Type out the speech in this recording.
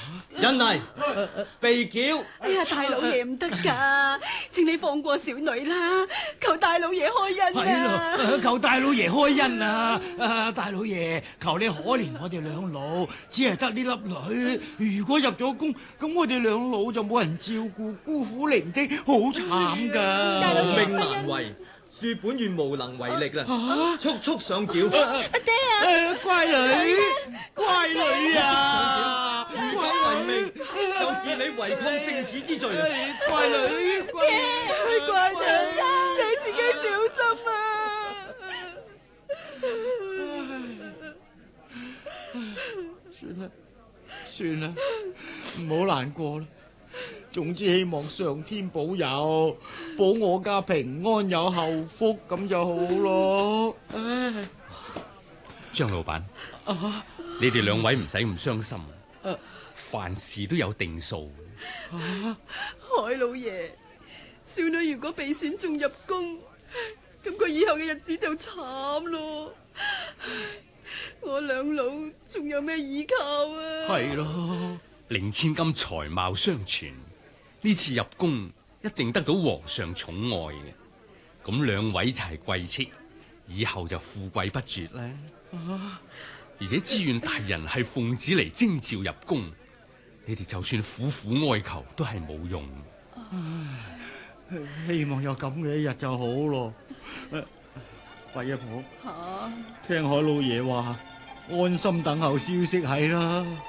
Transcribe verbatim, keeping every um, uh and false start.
人嚟被繳。 哎呀，大老爺唔得噶，請你放過小女啦，求大老爺開恩係啊！ 咯，求大老爺開恩啊！啊，大老爺，求你可憐我哋兩老，只係得呢粒女，如果入咗宮，咁我哋兩老就冇人照顧，孤苦伶仃，好慘噶！ 大老爺命難違，恕本院無能為力啦， 啊速速上繳。 阿爹啊！ 乖女，乖女啊！ 如果違命，就治你違抗聖旨之罪。 乖女，乖女， 乖娘，你自己小心啊！ 算啦，算啦，唔好難過啦。總之希望上天保佑，保我家平安有後福，咁就好咯。唉， 張老闆， 啊， 你哋兩位唔使咁傷心， 啊凡事都有定數。 啊， 海老爺，少女如果被選中入宮，咁佢以後嘅日子就慘咯。我兩老仲有咩依靠啊？ 係咯， 令千金才貌雙全，呢次入宮一定得到皇上寵愛嘅。咁兩位就係貴戚，以後就富貴不絕啦。 啊， 而且知縣大人係奉旨嚟徵召入宮，你哋就算苦苦哀求都係冇用。 唉，希望有咁嘅一日就好咯。貴阿婆， 吓， 聽海老爺話，安心等候消息係啦。